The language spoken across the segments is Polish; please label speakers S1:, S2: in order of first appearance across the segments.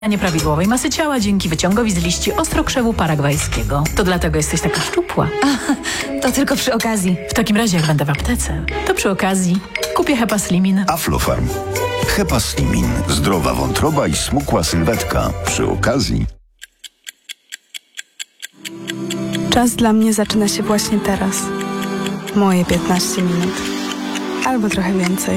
S1: nieprawidłowej masy ciała dzięki wyciągowi z liści ostrokrzewu paragwajskiego. To dlatego jesteś taka szczupła.
S2: To tylko przy okazji.
S1: W takim razie, jak będę w aptece, to przy okazji kupię Hepaslimin.
S3: Aflofarm. Hepaslimin. Zdrowa wątroba i smukła sylwetka. Przy okazji.
S4: Czas dla mnie zaczyna się właśnie teraz. Moje 15 minut. Albo trochę więcej.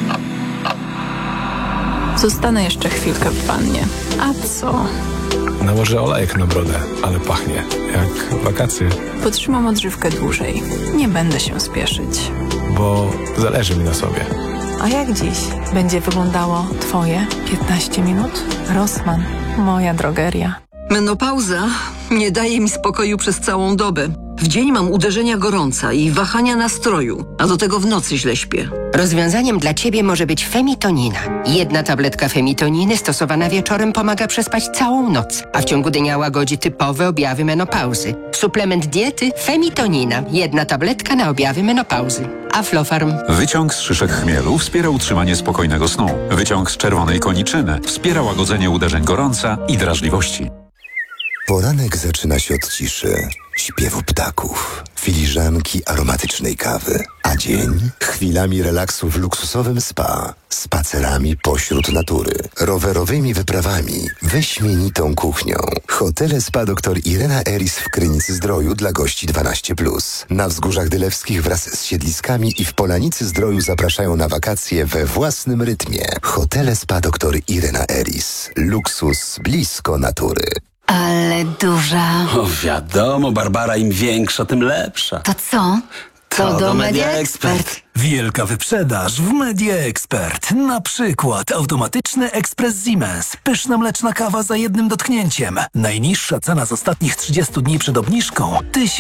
S1: Zostanę jeszcze chwilkę w wannie. A co?
S5: Nałożę olejek na brodę, ale pachnie jak wakacje.
S1: Potrzymam odżywkę dłużej. Nie będę się spieszyć.
S5: Bo zależy mi na sobie.
S1: A jak dziś będzie wyglądało twoje 15 minut? Rossmann, moja drogeria.
S6: Menopauza nie daje mi spokoju przez całą dobę. W dzień mam uderzenia gorąca i wahania nastroju, a do tego w nocy źle śpię.
S7: Rozwiązaniem dla Ciebie może być Femitonina. Jedna tabletka Femitoniny stosowana wieczorem pomaga przespać całą noc, a w ciągu dnia łagodzi typowe objawy menopauzy. Suplement diety Femitonina. Jedna tabletka na objawy menopauzy. Aflofarm.
S8: Wyciąg z szyszek chmielu wspiera utrzymanie spokojnego snu. Wyciąg z czerwonej koniczyny wspiera łagodzenie uderzeń gorąca i drażliwości.
S9: Poranek zaczyna się od ciszy, śpiewu ptaków, filiżanki aromatycznej kawy, a dzień chwilami relaksu w luksusowym spa, spacerami pośród natury, rowerowymi wyprawami, wyśmienitą kuchnią. Hotele Spa dr Irena Eris w Krynicy-Zdroju dla gości 12+. Na Wzgórzach Dylewskich wraz z siedliskami i w Polanicy-Zdroju zapraszają na wakacje we własnym rytmie. Hotele Spa dr Irena Eris. Luksus blisko natury.
S2: Ale duża.
S10: O, wiadomo, Barbara, im większa, tym lepsza.
S2: To co? To do Media Expert.
S11: Wielka wyprzedaż w Media Expert. Na przykład automatyczny ekspres Siemens. Pyszna mleczna kawa za jednym dotknięciem. Najniższa cena z ostatnich 30 dni przed obniżką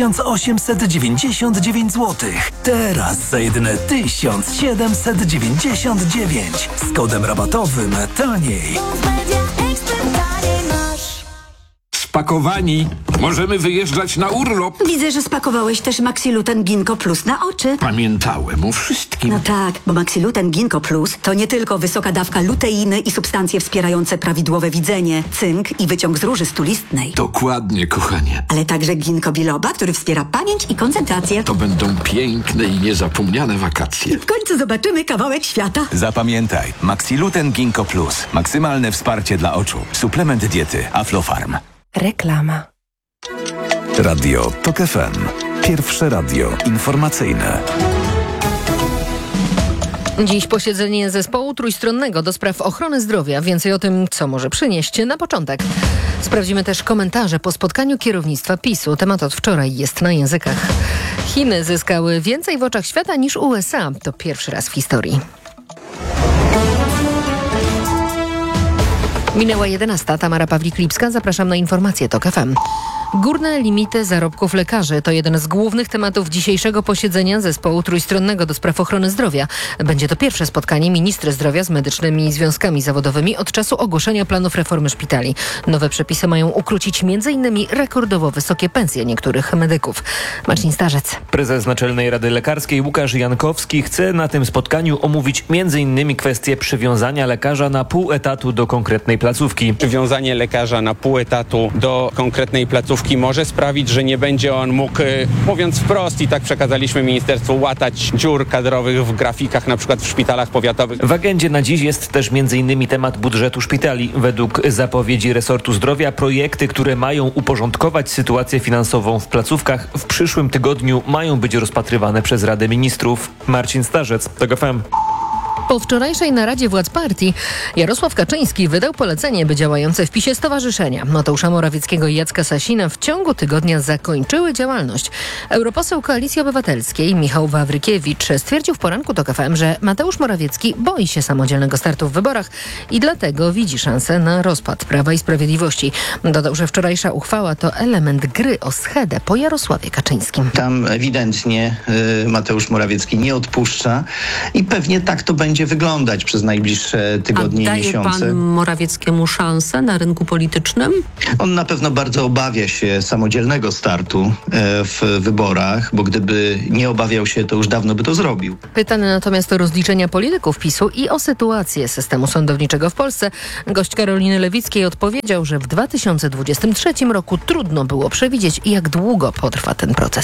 S11: 1899 zł. Teraz za jedyne 1799. Z kodem rabatowym taniej.
S12: Spakowani. Możemy wyjeżdżać na urlop.
S13: Widzę, że spakowałeś też Maxiluten Ginkgo Plus na oczy.
S12: Pamiętałem o wszystkim.
S13: No tak, bo Maxiluten Ginkgo Plus to nie tylko wysoka dawka luteiny i substancje wspierające prawidłowe widzenie, cynk i wyciąg z róży stulistnej.
S12: Dokładnie, kochanie.
S13: Ale także ginkgo biloba, który wspiera pamięć i koncentrację.
S12: To będą piękne i niezapomniane wakacje.
S13: W końcu zobaczymy kawałek świata.
S14: Zapamiętaj, Maxiluten Ginkgo Plus. Maksymalne wsparcie dla oczu. Suplement diety Aflofarm.
S15: Reklama.
S16: Radio TOK FM. Pierwsze radio informacyjne.
S15: Dziś posiedzenie zespołu trójstronnego do spraw ochrony zdrowia. Więcej o tym, co może przynieść na początek. Sprawdzimy też komentarze po spotkaniu kierownictwa PiS-u. Temat od wczoraj jest na językach. Chiny zyskały więcej w oczach świata niż USA. To pierwszy raz w historii. Minęła 11. Tamara Pawlik-Lipska. Zapraszam na informacje TOK FM. Górne limity zarobków lekarzy to jeden z głównych tematów dzisiejszego posiedzenia zespołu trójstronnego do spraw ochrony zdrowia. Będzie to pierwsze spotkanie ministra zdrowia z medycznymi związkami zawodowymi od czasu ogłoszenia planów reformy szpitali. Nowe przepisy mają ukrócić m.in. rekordowo wysokie pensje niektórych medyków. Marcin Starzec.
S17: Prezes Naczelnej Rady Lekarskiej Łukasz Jankowski chce na tym spotkaniu omówić m.in. kwestię przywiązania lekarza na pół etatu do konkretnej placówki.
S18: Przywiązanie lekarza na pół etatu do konkretnej placówki może sprawić, że nie będzie on mógł, mówiąc wprost, i tak przekazaliśmy ministerstwu, łatać dziur kadrowych w grafikach, na przykład w szpitalach powiatowych.
S17: W agendzie na dziś jest też m.in. temat budżetu szpitali. Według zapowiedzi resortu zdrowia projekty, które mają uporządkować sytuację finansową w placówkach, w przyszłym tygodniu mają być rozpatrywane przez Radę Ministrów. Marcin Starzec, TOK FM.
S15: Po wczorajszej naradzie władz partii Jarosław Kaczyński wydał polecenie, by działające w PiS-ie stowarzyszenia Mateusza Morawieckiego i Jacka Sasina w ciągu tygodnia zakończyły działalność. Europoseł Koalicji Obywatelskiej Michał Wawrykiewicz stwierdził w poranku TOK FM, że Mateusz Morawiecki boi się samodzielnego startu w wyborach i dlatego widzi szansę na rozpad Prawa i Sprawiedliwości. Dodał, że wczorajsza uchwała to element gry o schedę po Jarosławie Kaczyńskim.
S19: Tam ewidentnie Mateusz Morawiecki nie odpuszcza i pewnie tak to będzie będzie wyglądać przez najbliższe tygodnie i miesiące.
S6: A daje pan Morawieckiemu szansę na rynku politycznym?
S19: On na pewno bardzo obawia się samodzielnego startu w wyborach, bo gdyby nie obawiał się, to już dawno by to zrobił.
S15: Pytany natomiast o rozliczenia polityków PiS-u i o sytuację systemu sądowniczego w Polsce, gość Karoliny Lewickiej odpowiedział, że w 2023 roku trudno było przewidzieć, jak długo potrwa ten proces.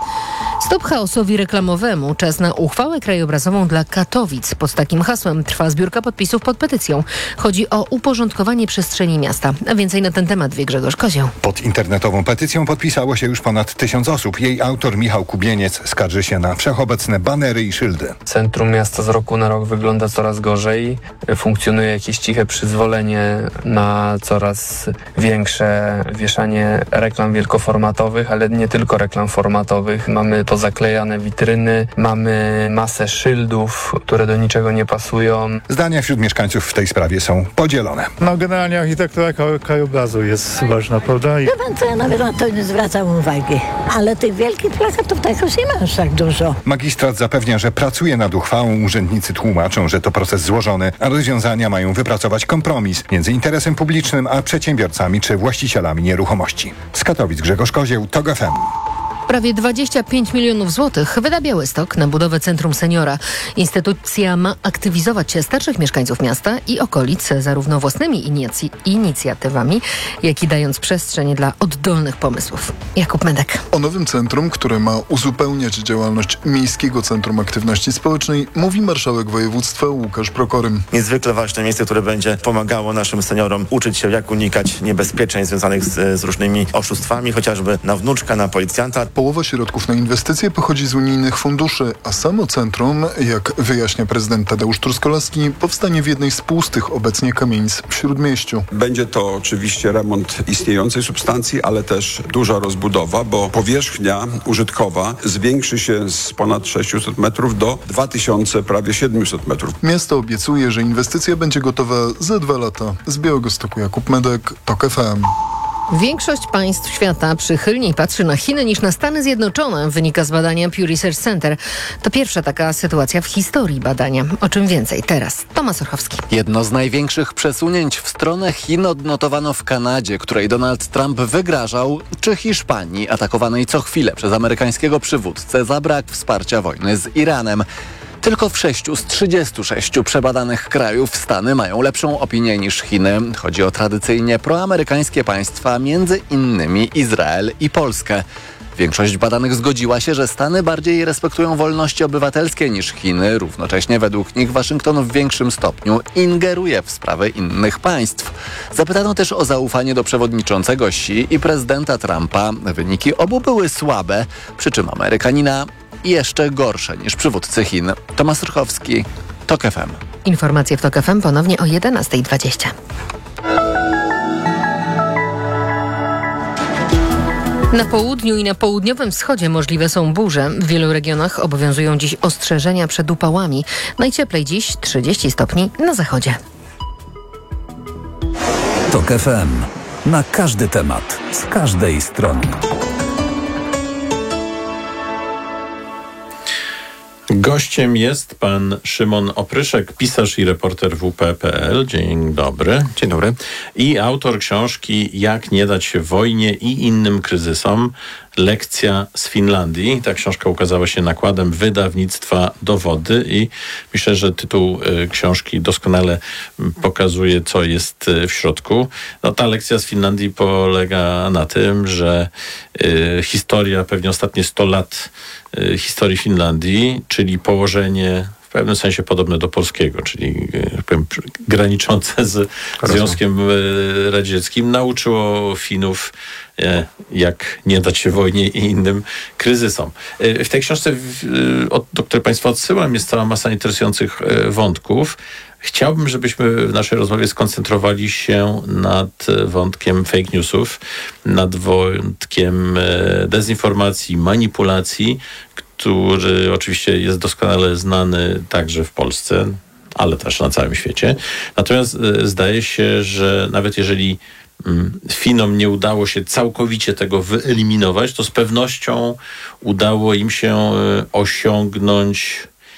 S15: Stop chaosowi reklamowemu. Czas na uchwałę krajobrazową dla Katowic. Pod takim hasłem trwa zbiórka podpisów pod petycją. Chodzi o uporządkowanie przestrzeni miasta. A więcej na ten temat wie Grzegorz Kozioł.
S20: Pod internetową petycją podpisało się już ponad 1000 osób. Jej autor Michał Kubieniec skarży się na wszechobecne banery i szyldy.
S21: Centrum miasta z roku na rok wygląda coraz gorzej. Funkcjonuje jakieś ciche przyzwolenie na coraz większe wieszanie reklam wielkoformatowych, ale nie tylko reklam formatowych. Mamy pozaklejane witryny, mamy masę szyldów, które do niczego nie pasują.
S20: Zdania wśród mieszkańców w tej sprawie są podzielone.
S22: Generalnie architektura krajobrazu jest ważna, prawda?
S23: Wie pan co, ja nawet na to nie zwracam uwagi, ale tych wielkich plakatów tak już nie masz tak dużo.
S20: Magistrat zapewnia, że pracuje nad uchwałą. Urzędnicy tłumaczą, że to proces złożony, a rozwiązania mają wypracować kompromis między interesem publicznym a przedsiębiorcami czy właścicielami nieruchomości. Z Katowic Grzegorz Kozieł, TOG FM.
S15: Prawie 25 milionów złotych wyda Białystok na budowę Centrum Seniora. Instytucja ma aktywizować starszych mieszkańców miasta i okolic zarówno własnymi inicjatywami, jak i dając przestrzeń dla oddolnych pomysłów. Jakub Medek.
S24: O nowym centrum, które ma uzupełniać działalność Miejskiego Centrum Aktywności Społecznej, mówi marszałek województwa Łukasz Prokorym.
S25: Niezwykle ważne miejsce, które będzie pomagało naszym seniorom uczyć się, jak unikać niebezpieczeń związanych z różnymi oszustwami, chociażby na wnuczka, na policjanta.
S24: Połowa środków na inwestycje pochodzi z unijnych funduszy, a samo centrum, jak wyjaśnia prezydent Tadeusz Truskolaski, powstanie w jednej z pustych obecnie kamienic w Śródmieściu.
S26: Będzie to oczywiście remont istniejącej substancji, ale też duża rozbudowa, bo powierzchnia użytkowa zwiększy się z ponad 600 metrów do 2000, prawie 700 metrów.
S24: Miasto obiecuje, że inwestycja będzie gotowa za 2 lata. Z Białegostoku Jakub Medek, TOG FM.
S15: Większość państw świata przychylniej patrzy na Chiny niż na Stany Zjednoczone, wynika z badania Pew Research Center. To pierwsza taka sytuacja w historii badania. O czym więcej teraz. Tomasz Orchowski.
S27: Jedno z największych przesunięć w stronę Chin odnotowano w Kanadzie, której Donald Trump wygrażał, czy Hiszpanii, atakowanej co chwilę przez amerykańskiego przywódcę za brak wsparcia wojny z Iranem. Tylko w 6 z 36 przebadanych krajów Stany mają lepszą opinię niż Chiny. Chodzi o tradycyjnie proamerykańskie państwa, między innymi Izrael i Polskę. Większość badanych zgodziła się, że Stany bardziej respektują wolności obywatelskie niż Chiny. Równocześnie według nich Waszyngton w większym stopniu ingeruje w sprawy innych państw. Zapytano też o zaufanie do przewodniczącego Xi i prezydenta Trumpa. Wyniki obu były słabe, przy czym Amerykanina jeszcze gorsze niż przywódcy Chin. Tomasz Rychowski, TOG FM.
S15: Informacje w TOG FM ponownie o 11:20. Na południu i na południowym wschodzie możliwe są burze. W wielu regionach obowiązują dziś ostrzeżenia przed upałami. Najcieplej dziś 30 stopni na zachodzie.
S16: TOG FM. Na każdy temat, z każdej strony.
S28: Gościem jest pan Szymon Opryszek, pisarz i reporter WP.pl. Dzień dobry.
S29: Dzień dobry.
S28: I autor książki Jak nie dać się wojnie i innym kryzysom. Lekcja z Finlandii. Ta książka ukazała się nakładem wydawnictwa Dowody i myślę, że tytuł książki doskonale pokazuje, co jest w środku. No, ta lekcja z Finlandii polega na tym, że historia, pewnie ostatnie 100 lat historii Finlandii, czyli położenie w pewnym sensie podobne do polskiego, czyli powiem, graniczące z Związkiem Radzieckim, nauczyło Finów, jak nie dać się wojnie i innym kryzysom. W tej książce, do której Państwa odsyłam, jest cała masa interesujących wątków. Chciałbym, żebyśmy w naszej rozmowie skoncentrowali się nad wątkiem fake newsów, nad wątkiem dezinformacji, manipulacji, który oczywiście jest doskonale znany także w Polsce, ale też na całym świecie. Natomiast zdaje się, że nawet jeżeli Finom nie udało się całkowicie tego wyeliminować, to z pewnością udało im się osiągnąć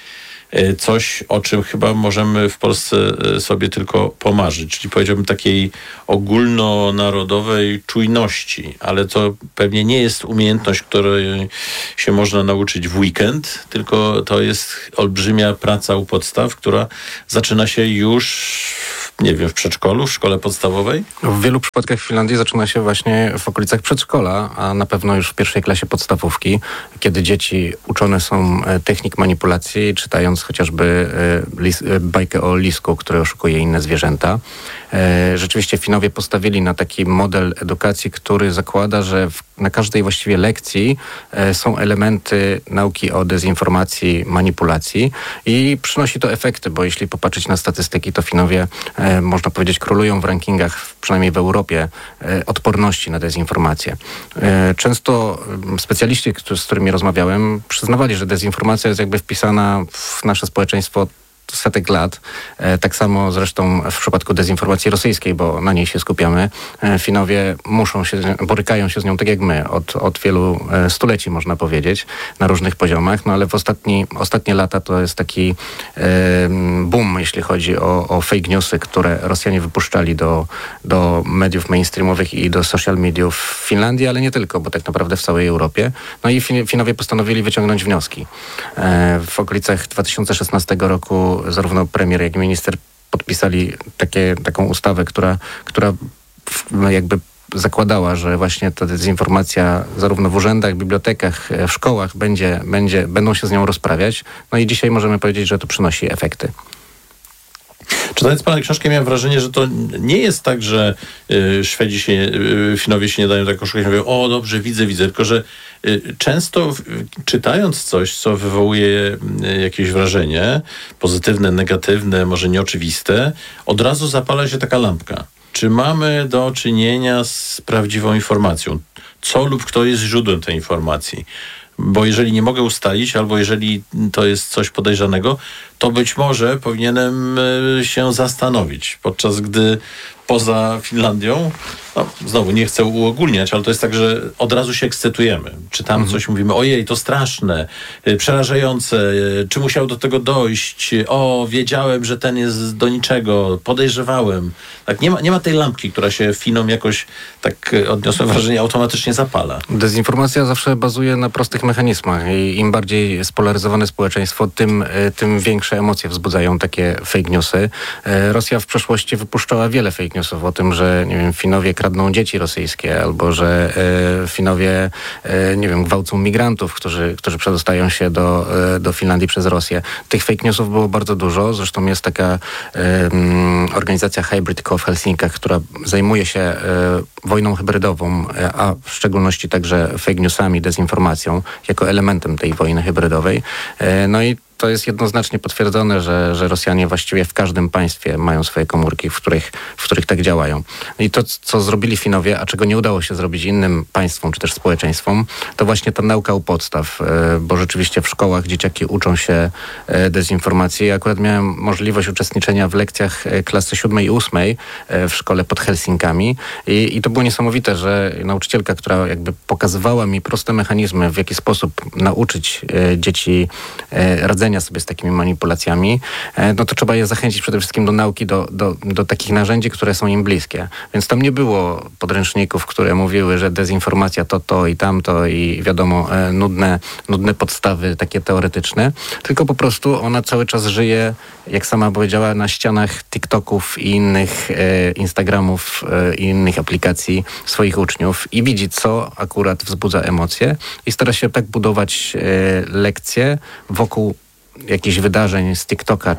S28: coś, o czym chyba możemy w Polsce sobie tylko pomarzyć, czyli powiedziałbym takiej ogólnonarodowej czujności, ale to pewnie nie jest umiejętność, której się można nauczyć w weekend, tylko to jest olbrzymia praca u podstaw, która zaczyna się już, nie wiem, w przedszkolu, w szkole podstawowej?
S1: W wielu przypadkach w Finlandii zaczyna się właśnie w okolicach przedszkola, a na pewno już w pierwszej klasie podstawówki, kiedy dzieci uczone są technik manipulacji, czytając chociażby bajkę o lisku, który oszukuje inne zwierzęta. Rzeczywiście Finowie postawili na taki model edukacji, który zakłada, że na każdej właściwie lekcji są elementy nauki o dezinformacji, manipulacji i przynosi to efekty, bo jeśli popatrzeć na statystyki, to Finowie, można powiedzieć, królują w rankingach, przynajmniej w Europie, odporności na dezinformację. Często specjaliści, z którymi rozmawiałem, przyznawali, że dezinformacja jest jakby wpisana w nasze społeczeństwo setek lat. Tak samo zresztą w przypadku dezinformacji rosyjskiej, bo na niej się skupiamy. Finowie borykają się z nią tak jak my od wielu stuleci, można powiedzieć, na różnych poziomach, no ale w ostatnie lata to jest taki boom, jeśli chodzi o fake newsy, które Rosjanie wypuszczali do mediów mainstreamowych i do social mediów w Finlandii, ale nie tylko, bo tak naprawdę w całej Europie. No i Finowie postanowili wyciągnąć wnioski. W okolicach 2016 roku zarówno premier, jak i minister podpisali taką ustawę, która jakby zakładała, że właśnie ta dezinformacja zarówno w urzędach, bibliotekach, w szkołach będą się z nią rozprawiać. No i dzisiaj możemy powiedzieć, że to przynosi efekty.
S28: Czytając pana książkę, miałem wrażenie, że to nie jest tak, że Finowie się nie dają tak oszukać, mówią, o dobrze, widzę, tylko że często czytając coś, co wywołuje jakieś wrażenie, pozytywne, negatywne, może nieoczywiste, od razu zapala się taka lampka. Czy mamy do czynienia z prawdziwą informacją? Co lub kto jest źródłem tej informacji? Bo jeżeli nie mogę ustalić, albo jeżeli to jest coś podejrzanego, to być może powinienem się zastanowić, podczas gdy poza Finlandią, no, znowu nie chcę uogólniać, ale to jest tak, że od razu się ekscytujemy. Czytamy coś, mówimy, ojej, to straszne, przerażające, czy musiał do tego dojść, o, wiedziałem, że ten jest do niczego, podejrzewałem. Tak, nie ma tej lampki, która się Finom jakoś, tak odniosłem wrażenie, automatycznie zapala.
S1: Dezinformacja zawsze bazuje na prostych mechanizmach i im bardziej spolaryzowane społeczeństwo, tym większe emocje wzbudzają takie fake newsy. Rosja w przeszłości wypuszczała wiele fake newsów o tym, że nie wiem, Finowie kradną dzieci rosyjskie, albo że Finowie nie wiem, gwałcą migrantów, którzy przedostają się do Finlandii przez Rosję. Tych fake newsów było bardzo dużo. Zresztą jest taka organizacja Hybrid Co w Helsinkach, która zajmuje się wojną hybrydową, a w szczególności także fake newsami, dezinformacją jako elementem tej wojny hybrydowej. No i to jest jednoznacznie potwierdzone, że Rosjanie właściwie w każdym państwie mają swoje komórki, w których tak działają. I to, co zrobili Finowie, a czego nie udało się zrobić innym państwom, czy też społeczeństwom, to właśnie ta nauka u podstaw, bo rzeczywiście w szkołach dzieciaki uczą się dezinformacji. Ja akurat miałem możliwość uczestniczenia w lekcjach klasy 7 i 8 w szkole pod Helsinkami i to było niesamowite, że nauczycielka, która jakby pokazywała mi proste mechanizmy, w jaki sposób nauczyć dzieci radzenia sobie z takimi manipulacjami, no to trzeba je zachęcić przede wszystkim do nauki, do takich narzędzi, które są im bliskie. Więc tam nie było podręczników, które mówiły, że dezinformacja to i tamto i wiadomo, nudne podstawy takie teoretyczne, tylko po prostu ona cały czas żyje, jak sama powiedziała, na ścianach TikToków i innych Instagramów i innych aplikacji swoich uczniów i widzi, co akurat wzbudza emocje i stara się tak budować lekcje wokół jakichś wydarzeń z TikToka,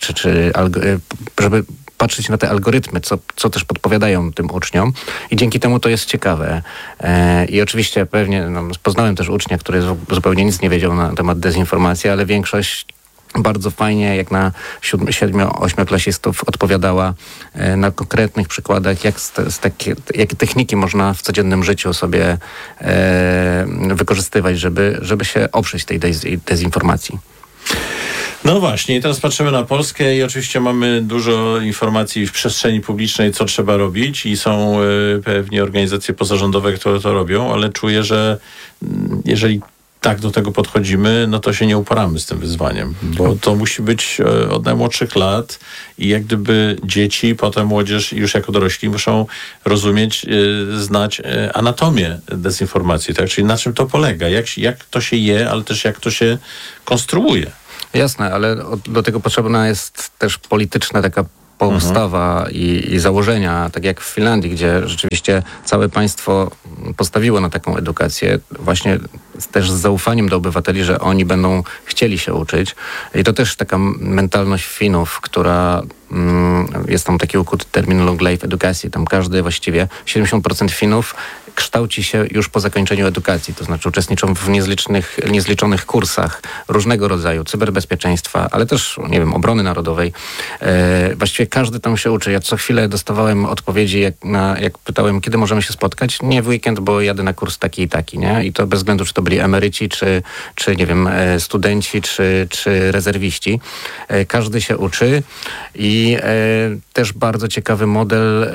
S1: żeby patrzeć na te algorytmy, co też podpowiadają tym uczniom i dzięki temu to jest ciekawe. I oczywiście pewnie poznałem też ucznia, który zupełnie nic nie wiedział na temat dezinformacji, ale większość bardzo fajnie, jak na 7-8-klasistów odpowiadała na konkretnych przykładach, jakie techniki można w codziennym życiu sobie wykorzystywać, żeby się oprzeć tej dezinformacji.
S28: No właśnie, i teraz patrzymy na Polskę i oczywiście mamy dużo informacji w przestrzeni publicznej, co trzeba robić i są pewnie organizacje pozarządowe, które to robią, ale czuję, że jeżeli tak do tego podchodzimy, no to się nie uporamy z tym wyzwaniem, bo to musi być od najmłodszych lat i jak gdyby dzieci, potem młodzież już jako dorośli muszą rozumieć, znać anatomię dezinformacji, tak? Czyli na czym to polega, jak to się je, ale też jak to się konstruuje.
S1: Jasne, ale do tego potrzebna jest też polityczna taka postawa i założenia, tak jak w Finlandii, gdzie rzeczywiście całe państwo postawiło na taką edukację, właśnie też z zaufaniem do obywateli, że oni będą chcieli się uczyć. I to też taka mentalność Finów, która jest tam taki ukuty termin long life edukacji. Tam każdy właściwie, 70% Finów kształci się już po zakończeniu edukacji, to znaczy uczestniczą w niezliczonych kursach różnego rodzaju, cyberbezpieczeństwa, ale też, nie wiem, obrony narodowej. Właściwie każdy tam się uczy. Ja co chwilę dostawałem odpowiedzi, jak pytałem, kiedy możemy się spotkać. Nie w weekend, bo jadę na kurs taki i taki, nie? I to bez względu, czy to byli emeryci, czy nie wiem, studenci, czy rezerwiści. Każdy się uczy i też bardzo ciekawy model,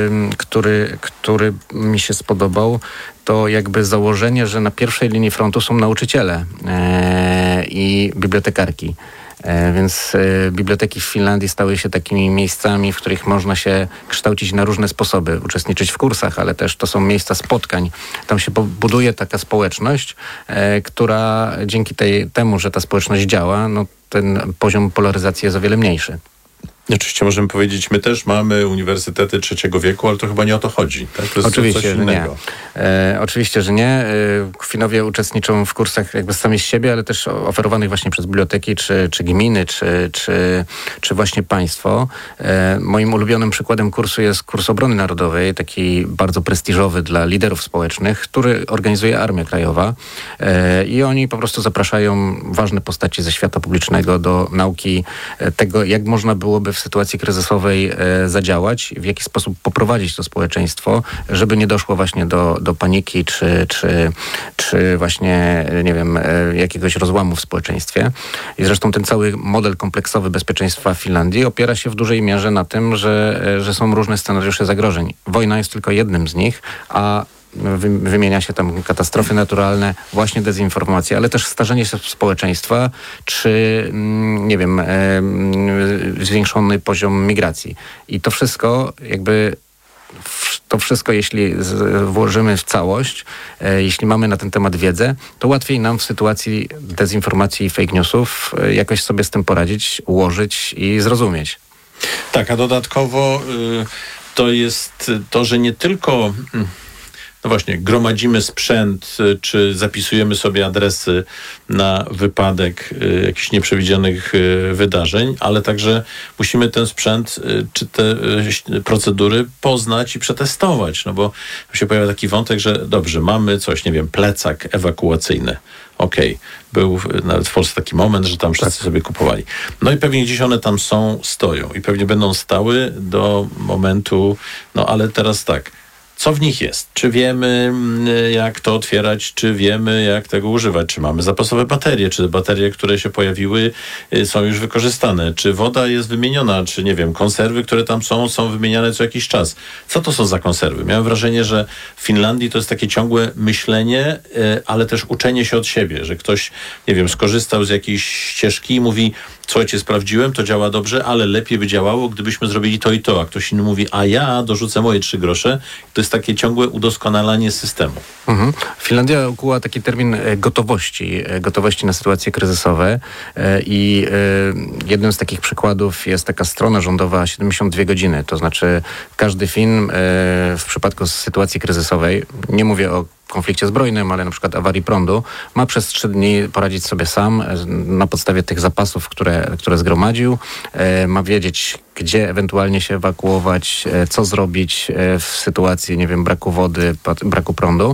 S1: który mi się spodobał, to jakby założenie, że na pierwszej linii frontu są nauczyciele i bibliotekarki. Więc biblioteki w Finlandii stały się takimi miejscami, w których można się kształcić na różne sposoby, uczestniczyć w kursach, ale też to są miejsca spotkań. Tam się buduje taka społeczność, która dzięki temu, że ta społeczność działa, no ten poziom polaryzacji jest o wiele mniejszy.
S28: Oczywiście możemy powiedzieć, my też mamy uniwersytety trzeciego wieku, ale to chyba nie o to chodzi. Tak? To jest
S1: oczywiście,
S28: coś innego.
S1: Oczywiście, że nie. Finowie uczestniczą w kursach jakby sami z siebie, ale też oferowanych właśnie przez biblioteki, czy gminy, czy właśnie państwo. Moim ulubionym przykładem kursu jest kurs obrony narodowej, taki bardzo prestiżowy dla liderów społecznych, który organizuje Armia Krajowa. I oni po prostu zapraszają ważne postaci ze świata publicznego do nauki tego, jak można byłoby w sytuacji kryzysowej zadziałać, w jaki sposób poprowadzić to społeczeństwo, żeby nie doszło właśnie do paniki, czy właśnie, nie wiem, jakiegoś rozłamu w społeczeństwie. I zresztą ten cały model kompleksowy bezpieczeństwa w Finlandii opiera się w dużej mierze na tym, że są różne scenariusze zagrożeń. Wojna jest tylko jednym z nich, a wymienia się tam katastrofy naturalne, właśnie dezinformacje, ale też starzenie się społeczeństwa, czy nie wiem, zwiększony poziom migracji. I to wszystko jeśli włożymy w całość, jeśli mamy na ten temat wiedzę, to łatwiej nam w sytuacji dezinformacji i fake newsów jakoś sobie z tym poradzić, ułożyć i zrozumieć.
S28: Tak, a dodatkowo to jest to, że nie tylko no właśnie, gromadzimy sprzęt, czy zapisujemy sobie adresy na wypadek jakichś nieprzewidzianych wydarzeń, ale także musimy ten sprzęt, czy te procedury poznać i przetestować, no bo się pojawia taki wątek, że dobrze, mamy coś, nie wiem, plecak ewakuacyjny. Okej. Był nawet w Polsce taki moment, że tam wszyscy sobie kupowali. No i pewnie gdzieś one tam stoją i pewnie będą stały do momentu, no ale teraz tak, co w nich jest? Czy wiemy, jak to otwierać? Czy wiemy, jak tego używać? Czy mamy zapasowe baterie? Czy baterie, które się pojawiły, są już wykorzystane? Czy woda jest wymieniona? Czy, nie wiem, konserwy, które tam są wymieniane co jakiś czas? Co to są za konserwy? Miałem wrażenie, że w Finlandii to jest takie ciągłe myślenie, ale też uczenie się od siebie, że ktoś, nie wiem, skorzystał z jakiejś ścieżki i mówi, słuchajcie, sprawdziłem, to działa dobrze, ale lepiej by działało, gdybyśmy zrobili to i to. A ktoś inny mówi, a ja dorzucę moje 3 grosze. To jest takie ciągłe udoskonalanie systemu.
S1: Finlandia ukuła taki termin gotowości na sytuacje kryzysowe i jednym z takich przykładów jest taka strona rządowa 72 godziny. To znaczy każdy Fin w przypadku sytuacji kryzysowej, nie mówię o konflikcie zbrojnym, ale na przykład awarii prądu, ma przez 3 dni poradzić sobie sam na podstawie tych zapasów, które zgromadził. Ma wiedzieć, gdzie ewentualnie się ewakuować, co zrobić w sytuacji, nie wiem, braku wody, braku prądu.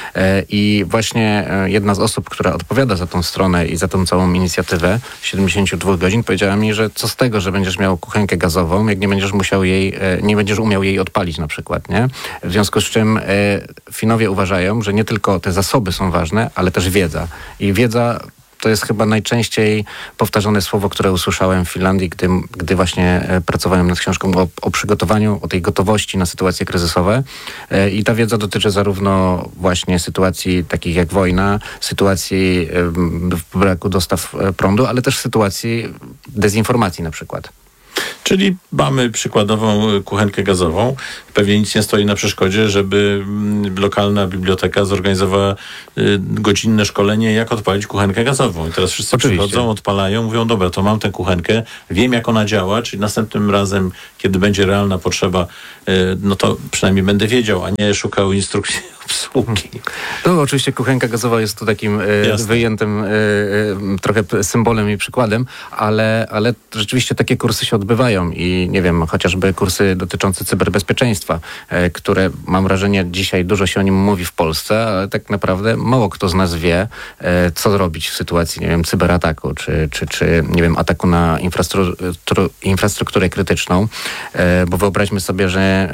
S1: I właśnie jedna z osób, która odpowiada za tą stronę i za tą całą inicjatywę 72 godzin, powiedziała mi, że co z tego, że będziesz miał kuchenkę gazową, jak nie będziesz umiał jej odpalić na przykład, nie? W związku z czym Finowie uważają, że nie tylko te zasoby są ważne, ale też wiedza. I wiedza to jest chyba najczęściej powtarzane słowo, które usłyszałem w Finlandii, gdy właśnie pracowałem nad książką o przygotowaniu, o tej gotowości na sytuacje kryzysowe. I ta wiedza dotyczy zarówno właśnie sytuacji takich jak wojna, sytuacji braku dostaw prądu, ale też sytuacji dezinformacji na przykład.
S28: Czyli mamy przykładową kuchenkę gazową. Pewnie nic nie stoi na przeszkodzie, żeby lokalna biblioteka zorganizowała godzinne szkolenie, jak odpalić kuchenkę gazową. I teraz wszyscy przychodzą, odpalają, mówią, dobra, to mam tę kuchenkę, wiem jak ona działa, czyli następnym razem, kiedy będzie realna potrzeba, no to przynajmniej będę wiedział, a nie szukał instrukcji obsługi.
S1: No oczywiście kuchenka gazowa jest tu takim wyjętym trochę symbolem i przykładem, ale rzeczywiście takie kursy się odbywają i nie wiem, chociażby kursy dotyczące cyberbezpieczeństwa, które mam wrażenie dzisiaj dużo się o nim mówi w Polsce, ale tak naprawdę mało kto z nas wie, co robić w sytuacji, nie wiem, cyberataku, czy nie wiem, ataku na infrastrukturę krytyczną, bo wyobraźmy sobie, że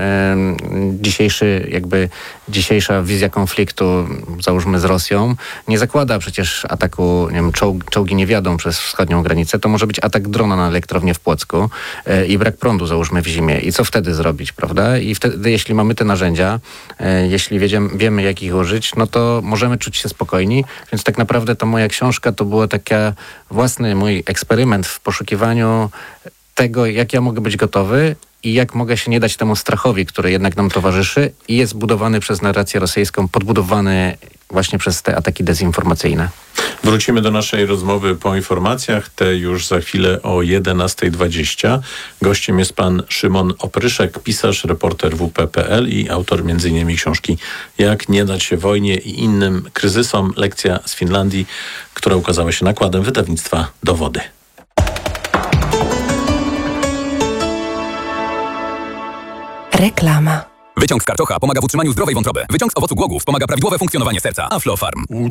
S1: dzisiejsza wizja konfliktu, załóżmy z Rosją, nie zakłada przecież ataku, nie wiem, czołgi nie wjadą przez wschodnią granicę, to może być atak drona na elektrownię w Płocku i brak prądu, załóżmy, w zimie. I co wtedy zrobić, prawda? I wtedy, jeśli mamy te narzędzia, jeśli wiemy, jak ich użyć, no to możemy czuć się spokojni. Więc tak naprawdę to moja książka to była taki własny mój eksperyment w poszukiwaniu tego, jak ja mogę być gotowy i jak mogę się nie dać temu strachowi, który jednak nam towarzyszy i jest budowany przez narrację rosyjską, podbudowany właśnie przez te ataki dezinformacyjne.
S28: Wrócimy do naszej rozmowy po informacjach, te już za chwilę o 11:20. Gościem jest pan Szymon Opryszek, pisarz, reporter WP.pl i autor m.in. książki Jak nie dać się wojnie i innym kryzysom. Lekcja z Finlandii, która ukazała się nakładem wydawnictwa Dowody.
S2: Reklama. Wyciąg z karczocha pomaga w utrzymaniu zdrowej wątroby. Wyciąg z owocu głogów wspomaga prawidłowe funkcjonowanie serca. Aflofarm.